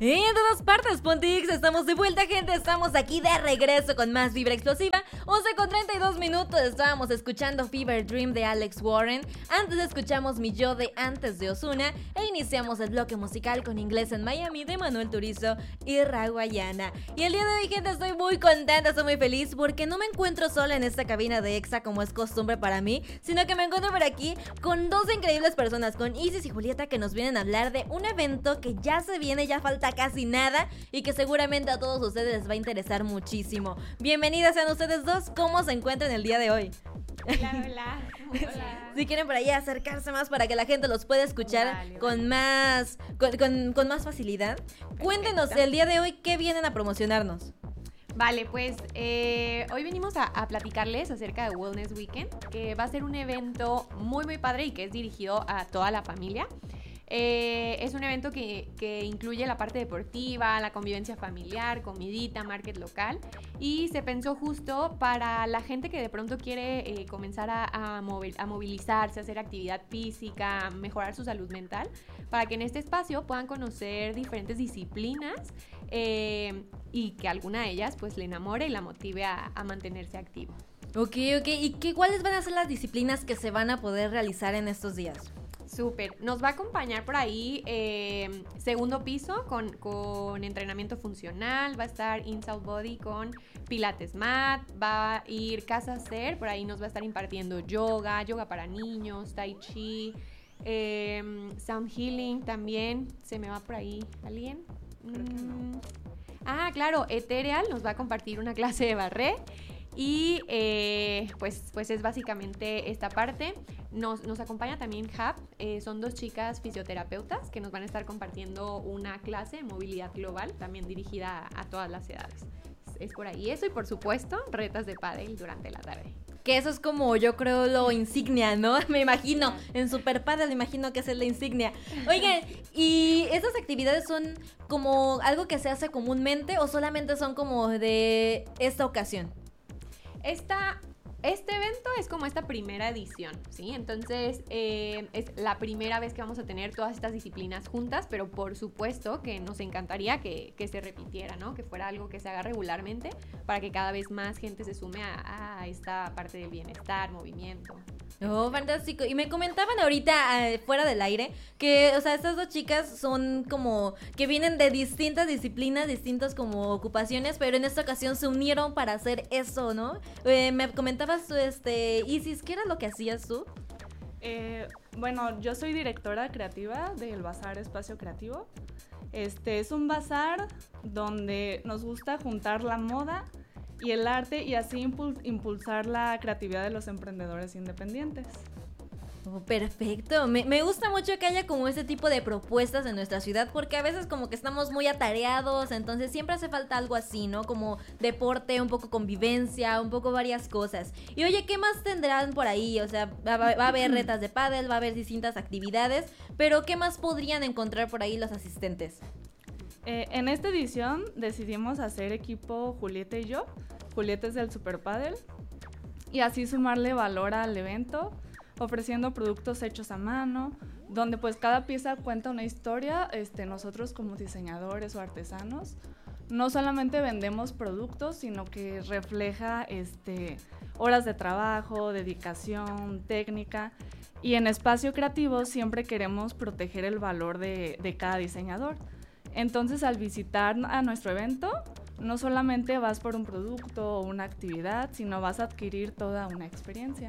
Y en todas partes, Pontix, estamos de vuelta, gente. Estamos aquí de regreso con más Vibra Explosiva. 11:32 estábamos escuchando Fever Dream de Alex Warren. Antes escuchamos Mi Yo de Antes de Ozuna. E iniciamos el bloque musical con Inglés en Miami de Manuel Turizo y Raguayana. Y el día de hoy, gente, estoy muy contenta, estoy muy feliz porque no me encuentro sola en esta cabina de Exa como es costumbre para mí, sino que me encuentro por aquí con dos increíbles personas, con Isis y Julieta, que nos vienen a hablar de un evento que ya se viene, ya falta casi nada y que seguramente a todos ustedes les va a interesar muchísimo. Bienvenidas sean ustedes dos, ¿cómo se encuentran el día de hoy? Hola. Si quieren por ahí acercarse más para que la gente los pueda escuchar Vale. con más facilidad. Cuéntenos el día de hoy qué vienen a promocionarnos. Vale, pues hoy venimos a platicarles acerca de Wellness Weekend, que va a ser un evento muy muy padre y que es dirigido a toda la familia. Es un evento que incluye la parte deportiva, la convivencia familiar, comidita, market local, y se pensó justo para la gente que de pronto quiere comenzar a movilizarse, a hacer actividad física, mejorar su salud mental, para que en este espacio puedan conocer diferentes disciplinas y que alguna de ellas pues le enamore y la motive a mantenerse activo. Ok. ¿Y cuáles van a ser las disciplinas que se van a poder realizar en estos días? Súper. Nos va a acompañar por ahí segundo piso con entrenamiento funcional. Va a estar Inside Body con Pilates Mat. Va a ir Casa Ser. Por ahí nos va a estar impartiendo yoga para niños, Tai Chi, Sound Healing también. ¿Se me va por ahí alguien? Creo que no. Claro, Ethereal nos va a compartir una clase de barré. Y pues es básicamente esta parte. Nos acompaña también Hub, son dos chicas fisioterapeutas que nos van a estar compartiendo una clase de movilidad global, también dirigida a todas las edades. Es por ahí eso, y por supuesto, retas de pádel durante la tarde. Que eso es como, yo creo, lo insignia, ¿no? Me imagino, en Super Padel me imagino que es la insignia. Oigan, ¿y esas actividades son como algo que se hace comúnmente o solamente son como de esta ocasión? Este evento es como esta primera edición, ¿sí? Entonces es la primera vez que vamos a tener todas estas disciplinas juntas, pero por supuesto que nos encantaría que se repitiera, ¿no? Que fuera algo que se haga regularmente para que cada vez más gente se sume a esta parte del bienestar, movimiento. Oh, fantástico. Y me comentaban ahorita, fuera del aire, que, o sea, estas dos chicas son como que vienen de distintas disciplinas, distintas como ocupaciones, pero en esta ocasión se unieron para hacer eso, ¿no? Me comentabas tú, Isis, ¿qué era lo que hacías tú? Bueno, yo soy directora creativa del Bazar Espacio Creativo. Es un bazar donde nos gusta juntar la moda y el arte y así impulsar la creatividad de los emprendedores independientes. Oh, perfecto. Me gusta mucho que haya como ese tipo de propuestas en nuestra ciudad, porque a veces como que estamos muy atareados, entonces siempre hace falta algo así, ¿no? Como deporte, un poco convivencia, un poco varias cosas. Y oye, ¿qué más tendrán por ahí? O sea, va a haber retas de pádel, va a haber distintas actividades, pero ¿qué más podrían encontrar por ahí los asistentes? En esta edición decidimos hacer equipo Julieta y yo. Julieta es del Super Padel, y así sumarle valor al evento, ofreciendo productos hechos a mano, donde pues cada pieza cuenta una historia. Nosotros como diseñadores o artesanos no solamente vendemos productos, sino que refleja horas de trabajo, dedicación, técnica, y en Espacio Creativo siempre queremos proteger el valor de cada diseñador. Entonces, al visitar a nuestro evento, no solamente vas por un producto o una actividad, sino vas a adquirir toda una experiencia.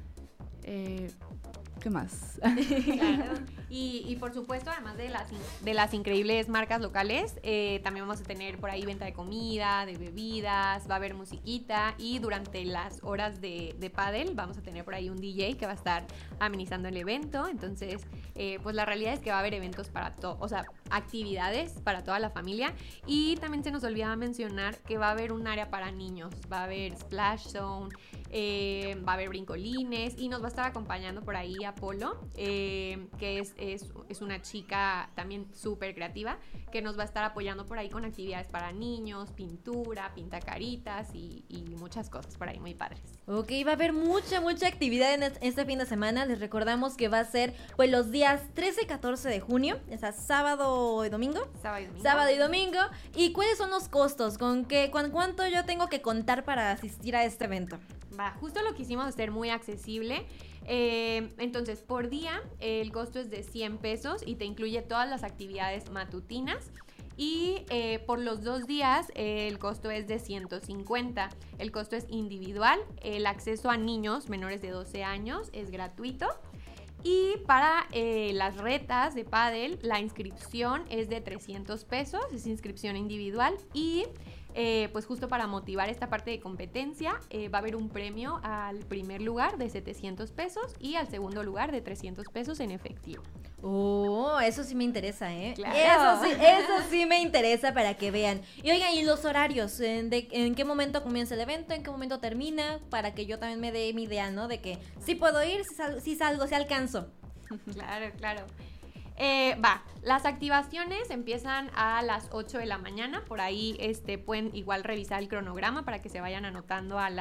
¿Qué más? Claro. Y por supuesto, además de las increíbles marcas locales, también vamos a tener por ahí venta de comida, de bebidas, va a haber musiquita, y durante las horas de pádel vamos a tener por ahí un DJ que va a estar amenizando el evento. Entonces, pues la realidad es que va a haber eventos para todo, o sea, actividades para toda la familia. Y también se nos olvidaba mencionar que va a haber un área para niños, va a haber splash zone, va a haber brincolines, y nos va a estar acompañando por ahí a Polo, que es una chica también súper creativa, que nos va a estar apoyando por ahí con actividades para niños, pintura, pintacaritas y muchas cosas por ahí muy padres. Ok, va a haber mucha actividad en este fin de semana. Les recordamos que va a ser pues los días 13 y 14 de junio, o sea, sábado y domingo. Sábado y domingo. ¿Y cuáles son los costos? ¿Con cuánto yo tengo que contar para asistir a este evento? Justo lo quisimos hacer muy accesible. Entonces, por día el costo es de 100 pesos y te incluye todas las actividades matutinas. Y por los 2 días el costo es de 150. El costo es individual. El acceso a niños menores de 12 años es gratuito. Y para las retas de pádel, la inscripción es de 300 pesos. Es inscripción individual. Y pues justo para motivar esta parte de competencia, va a haber un premio al primer lugar de 700 pesos y al segundo lugar de 300 pesos en efectivo. Oh, eso sí me interesa, ¿eh? Claro. Eso sí me interesa para que vean. Y oigan, ¿y los horarios? ¿En qué momento comienza el evento? ¿En qué momento termina? Para que yo también me dé mi idea, ¿no? De que sí puedo ir, si salgo, si alcanzo. Claro. Las activaciones empiezan a las 8 de la mañana. Por ahí pueden igual revisar el cronograma para que se vayan anotando a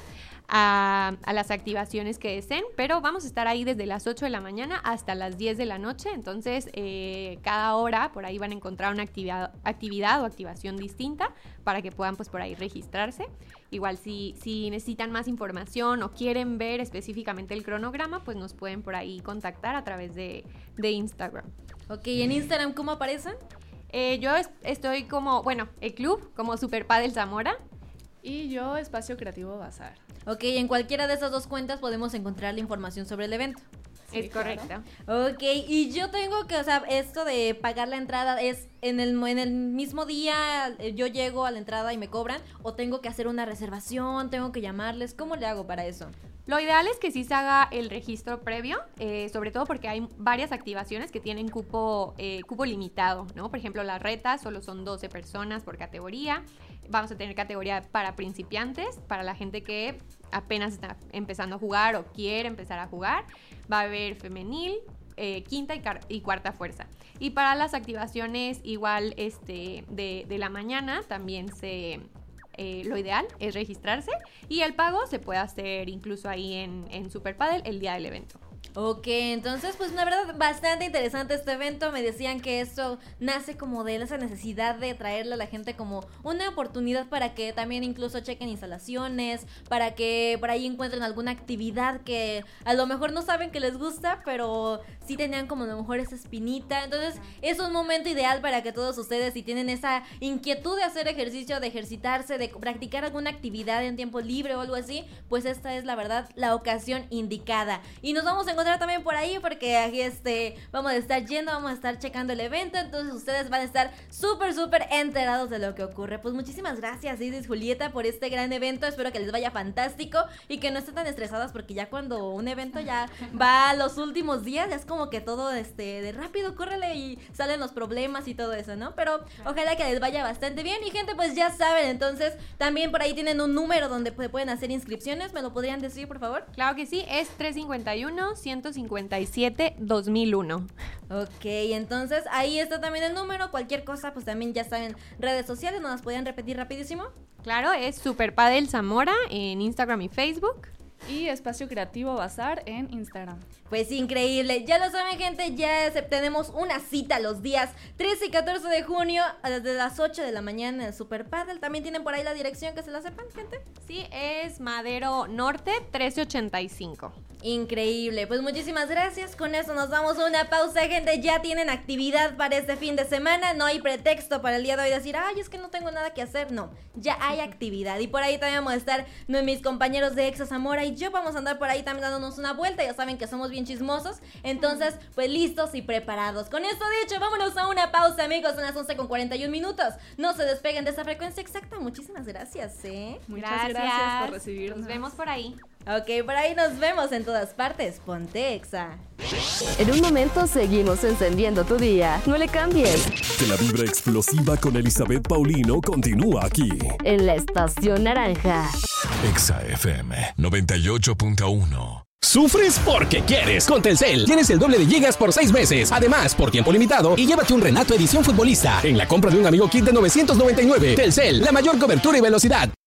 las activaciones que deseen, pero vamos a estar ahí desde las 8 de la mañana hasta las 10 de la noche. Entonces cada hora por ahí van a encontrar una actividad o activación distinta para que puedan pues por ahí registrarse. Igual si necesitan más información o quieren ver específicamente el cronograma, pues nos pueden por ahí contactar a través de Instagram. Ok, ¿en Instagram cómo aparecen? Yo estoy como, el club, como Super Pádel Zamora. Y yo, Espacio Creativo Bazar. Ok, en cualquiera de esas 2 cuentas podemos encontrar la información sobre el evento. Sí, es correcto. Ok, y yo tengo que, o sea, esto de pagar la entrada es en el mismo día, yo llego a la entrada y me cobran, o tengo que hacer una reservación, tengo que llamarles, ¿cómo le hago para eso? Lo ideal es que sí se haga el registro previo, sobre todo porque hay varias activaciones que tienen cupo limitado, ¿no? Por ejemplo, las retas solo son 12 personas por categoría. Vamos a tener categoría para principiantes, para la gente que apenas está empezando a jugar o quiere empezar a jugar. Va a haber femenil, quinta y cuarta fuerza. Y para las activaciones igual de la mañana también lo ideal es registrarse y el pago se puede hacer incluso ahí en Super Pádel el día del evento. Ok, entonces pues la verdad bastante interesante este evento. Me decían que esto nace como de esa necesidad de traerle a la gente como una oportunidad para que también incluso chequen instalaciones, para que por ahí encuentren alguna actividad que a lo mejor no saben que les gusta, pero sí tenían como a lo mejor esa espinita. Entonces es un momento ideal para que todos ustedes, si tienen esa inquietud de hacer ejercicio, de ejercitarse, de practicar alguna actividad en tiempo libre o algo así, pues esta es la verdad la ocasión indicada. Y nos vamos a encontrar también por ahí porque aquí vamos a estar yendo, vamos a estar checando el evento, entonces ustedes van a estar súper enterados de lo que ocurre. Pues muchísimas gracias Isis, Julieta, por este gran evento. Espero que les vaya fantástico y que no estén tan estresadas porque ya cuando un evento ya va a los últimos días ya es como que todo de rápido, córrele y salen los problemas y todo eso, ¿no? Pero ojalá que les vaya bastante bien. Y gente, pues ya saben, entonces también por ahí tienen un número donde pueden hacer inscripciones. ¿Me lo podrían decir, por favor? Claro que sí, es 351-157-2001. Ok, entonces ahí está también el número. Cualquier cosa, pues también ya saben, redes sociales, ¿nos las podían repetir rapidísimo? Claro, es Super Pádel Zamora en Instagram y Facebook. Y Espacio Creativo Bazar en Instagram. Pues increíble, ya lo saben gente, ya tenemos una cita los días 13 y 14 de junio desde las 8 de la mañana en el Super Pádel. También tienen por ahí la dirección, que se la sepan, gente. Sí, es Madero Norte 1385. Increíble, pues muchísimas gracias. Con eso nos damos a una pausa, gente. Ya tienen actividad para este fin de semana. No hay pretexto para el día de hoy decir, ay, es que no tengo nada que hacer. No, ya hay actividad. Y por ahí también vamos a estar mis compañeros de Exa Zamora y yo vamos a andar por ahí también dándonos una vuelta. Ya saben que somos bien chismosos. Entonces, pues listos y preparados. Con esto dicho, vámonos a una pausa, amigos. Son las 11:41. No se despeguen de esa frecuencia exacta. Muchísimas gracias, Muchas gracias por recibirnos. Nos vemos por ahí. Ok, por ahí nos vemos en todas partes. Ponte Exa. En un momento seguimos encendiendo tu día. No le cambies. Que la vibra explosiva con Elizabeth Paulino continúa aquí. En la Estación Naranja. Exa FM 98.1. Sufres porque quieres. Con Telcel tienes el doble de gigas por 6 meses. Además, por tiempo limitado, y llévate un Renato edición futbolista en la compra de un amigo kit de $999. Telcel, la mayor cobertura y velocidad.